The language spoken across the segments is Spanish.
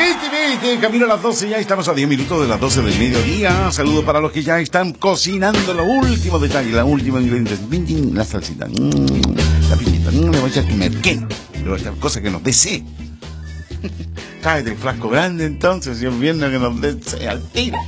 Camino a las 12, ya estamos a 10 minutos de las 12 del mediodía. Saludos para los que ya están cocinando los últimos detalles, la última ingredientes. La salsita, la pimienta, le voy a echar merquén, le voy a echar cosas que nos desee. Tráete el frasco grande entonces, si viendo que nos desee al tiro.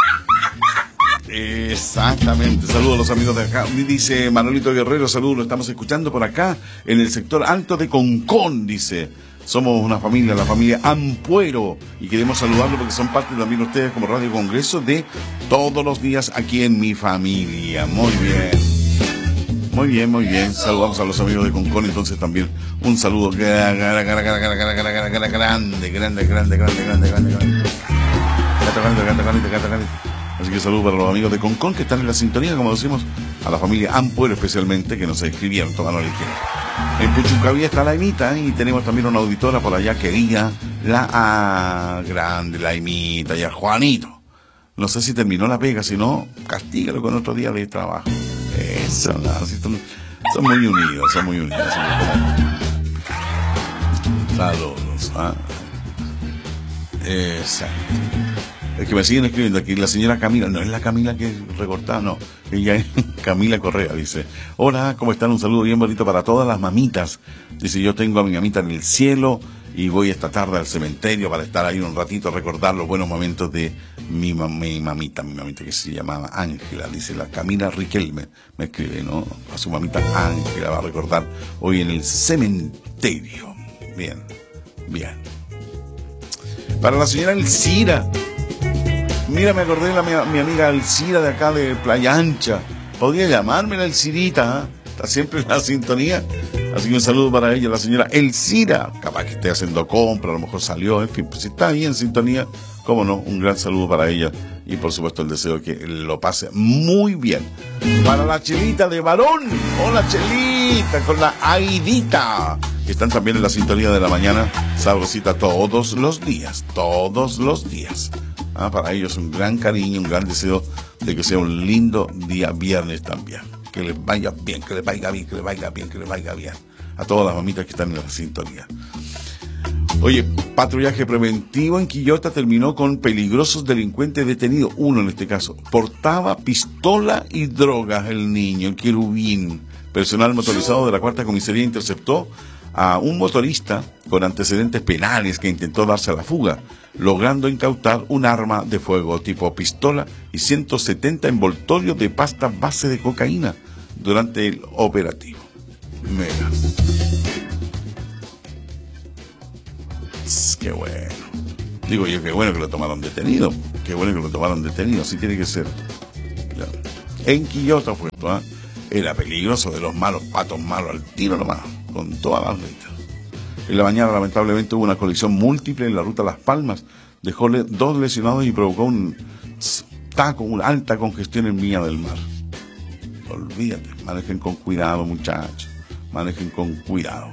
Exactamente, saludos a los amigos de acá. Dice Manolito Guerrero, saludos, lo estamos escuchando por acá en el sector alto de Concón, dice. Somos una familia, la familia Ampuero, y queremos saludarlos porque son parte también ustedes como Radio Congreso de todos los días aquí en mi familia. Muy bien. Muy bien, muy bien. Saludamos a los amigos de Concón, entonces también un saludo grande. Así que saludos para los amigos de Concón que están en la sintonía, como decimos, a la familia Ampuero especialmente, que nos escribieron, tomando la izquierda. En Puchuncavía está la Emita, y tenemos también una auditora por allá querida, la grande, la Emita, y a Juanito. No sé si terminó la pega, si no, castígalo con otro día de trabajo. Eso, no, son muy unidos, son muy unidos. Saludos. Exacto. Es que me siguen escribiendo aquí, la señora Camila, no es la Camila que recortaba, no, ella es Camila Correa, dice, hola, ¿cómo están? Un saludo bien bonito para todas las mamitas. Dice, yo tengo a mi mamita en el cielo y voy esta tarde al cementerio para estar ahí un ratito a recordar los buenos momentos de mi mamita que se llamaba Ángela. Dice la Camila Riquelme, me escribe, ¿no? A su mamita Ángela va a recordar hoy en el cementerio. Bien, bien. Para la señora Elcira. Mira, me acordé de mi amiga Elcira de acá de Playa Ancha. Podría llamarme la Elcirita, ¿eh? Está siempre en la sintonía. Así que un saludo para ella, la señora Elcira. Capaz que esté haciendo compra, a lo mejor salió, en fin, pues si está ahí en sintonía, cómo no, un gran saludo para ella. Y por supuesto el deseo que lo pase muy bien. Para la Chelita de Varón. Hola Chelita, con la Aidita. Que están también en la sintonía de la mañana. Sabrosita todos los días, todos los días. Para ellos un gran cariño, un gran deseo de que sea un lindo día viernes también. Que les vaya bien, que les vaya bien, que les vaya bien, que les vaya bien. A todas las mamitas que están en la sintonía. Oye, patrullaje preventivo en Quillota terminó con peligrosos delincuentes detenidos. Uno en este caso. Portaba pistola y drogas el niño, el querubín. Personal motorizado de la Cuarta Comisaría interceptó a un motorista con antecedentes penales que intentó darse a la fuga, logrando incautar un arma de fuego tipo pistola y 170 envoltorios de pasta base de cocaína durante el operativo. Mira. Qué bueno. Digo yo, qué bueno que lo tomaron detenido. Qué bueno que lo tomaron detenido. Así tiene que ser. Claro. En Quillota fue esto, ¿eh? Era peligroso, de los malos, patos malos, al tiro nomás, con todas las letras. En la mañana, lamentablemente, hubo una colisión múltiple en la ruta Las Palmas. Dejó 2 lesionados y provocó un taco, una alta congestión en Viña del Mar. Olvídate, manejen con cuidado, muchachos. Manejen con cuidado.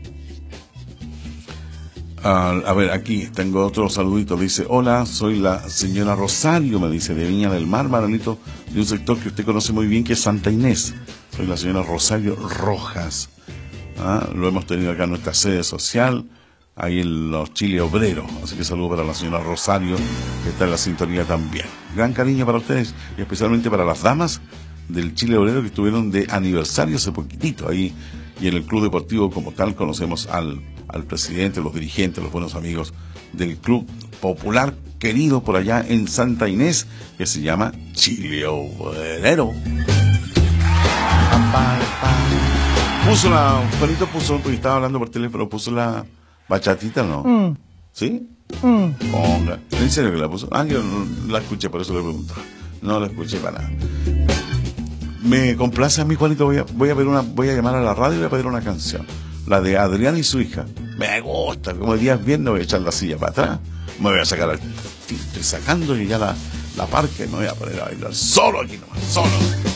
A ver, aquí tengo otro saludito. Dice, hola, soy la señora Rosario, me dice, de Viña del Mar, Maranito, de un sector que usted conoce muy bien, que es Santa Inés. Soy la señora Rosario Rojas. Lo hemos tenido acá en nuestra sede social, ahí en los Chile Obreros. Así que saludo para la señora Rosario, que está en la sintonía también. Gran cariño para ustedes, y especialmente para las damas del Chile Obrero que estuvieron de aniversario hace poquitito ahí. Y en el Club Deportivo como tal conocemos al presidente, los dirigentes, los buenos amigos del Club Popular querido por allá en Santa Inés, que se llama Chile Obrero. Puso porque estaba hablando por teléfono, puso la bachatita, ¿no? ¿Sí? Ponga. ¿En serio que la puso? Yo no la escuché, por eso le pregunto. No la escuché para nada. Me complace a mí, Juanito, voy a llamar a la radio y voy a pedir una canción. La de Adrián y su hija. Me gusta, como el día es viernes voy a echar la silla para atrás. Me voy a sacar estoy sacando y ya la parque, me voy a poner a bailar solo aquí nomás, solo.